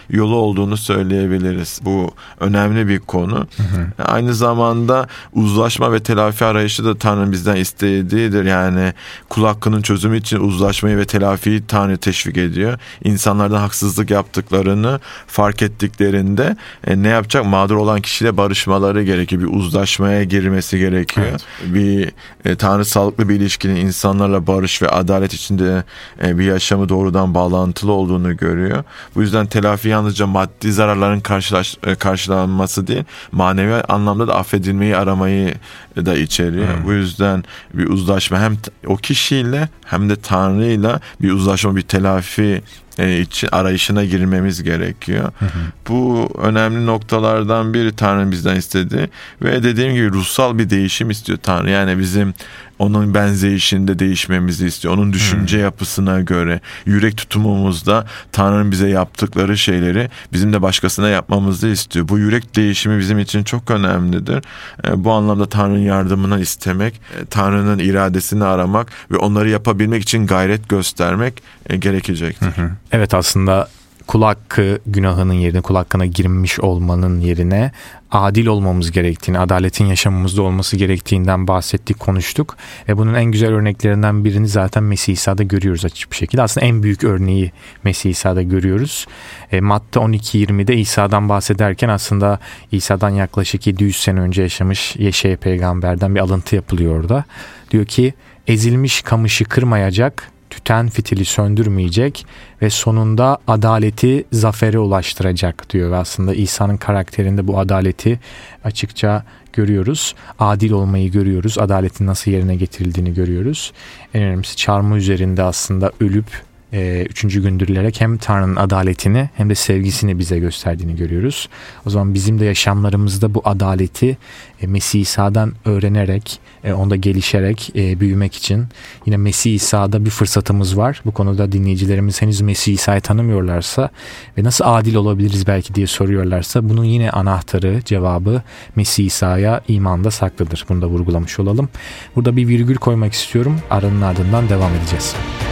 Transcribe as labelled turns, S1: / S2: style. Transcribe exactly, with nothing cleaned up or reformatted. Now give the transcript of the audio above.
S1: yolu olduğunu söyleyebiliriz. Bu önemli bir konu. Hı hı. Aynı zamanda uzlaşma ve telafi arayışı da Tanrı'nın bizden istediğidir. Yani kul hakkının çözümü için uzlaşmayı ve telafiyi Tanrı teşvik ediyor. İnsanlardan haksızlık yaptıklarını fark ettiklerinde e, ne yapacak? Mağdur olan kişiyle barışmaları gerekiyor. Bir uzlaşmaya girmesi gerekiyor. Evet. Bir e, Tanrı sağlıklı bir ilişkinin insanlarla barış ve adalet içinde e, bir yaşamı doğrudan bağlantılı olduğunu görüyor. Bu yüzden telafi yalnızca maddi zararların karşılaş, e, karşılanması değil, manevi anlamda da affedilmeyi aramayı da içeriyor. Hmm. Bu yüzden bir uzlaşma hem o kişiyle hem de Tanrı'yla bir uzlaşma, bir telafi için arayışına girmemiz gerekiyor. Hı hı. Bu önemli noktalardan biri Tanrı'nın bizden istediği ve dediğim gibi ruhsal bir değişim istiyor Tanrı. Yani bizim onun benzeyişinde değişmemizi istiyor. Onun düşünce hmm. yapısına göre, yürek tutumumuzda Tanrı'nın bize yaptıkları şeyleri bizim de başkasına yapmamızı istiyor. Bu yürek değişimi bizim için çok önemlidir. Bu anlamda Tanrı'nın yardımını istemek, Tanrı'nın iradesini aramak ve onları yapabilmek için gayret göstermek gerekecektir. Hı hı.
S2: Evet, aslında kul hakkı günahının yerine, kul hakkına girmiş olmanın yerine adil olmamız gerektiğini, adaletin yaşamımızda olması gerektiğinden bahsettik, konuştuk. Ve bunun en güzel örneklerinden birini zaten Mesih İsa'da görüyoruz açık bir şekilde. Aslında en büyük örneği Mesih İsa'da görüyoruz. E, Matta on iki yirmide İsa'dan bahsederken aslında İsa'dan yaklaşık yedi yüz sene önce yaşamış Yeşaya peygamberden bir alıntı yapılıyor orada. Diyor ki, ezilmiş kamışı kırmayacak, tüten fitili söndürmeyecek ve sonunda adaleti zafere ulaştıracak diyor. Ve aslında İsa'nın karakterinde bu adaleti açıkça görüyoruz. Adil olmayı görüyoruz. Adaletin nasıl yerine getirildiğini görüyoruz. En önemlisi çarmıh üzerinde aslında ölüp e, üçüncü gün dirilerek hem Tanrı'nın adaletini hem de sevgisini bize gösterdiğini görüyoruz. O zaman bizim de yaşamlarımızda bu adaleti e, Mesih İsa'dan öğrenerek, e, onda gelişerek e, büyümek için yine Mesih İsa'da bir fırsatımız var. Bu konuda dinleyicilerimiz henüz Mesih İsa'yı tanımıyorlarsa ve nasıl adil olabiliriz belki diye soruyorlarsa, bunun yine anahtarı, cevabı Mesih İsa'ya imanda saklıdır. Bunu da vurgulamış olalım. Burada bir virgül koymak istiyorum. Aranın ardından devam edeceğiz.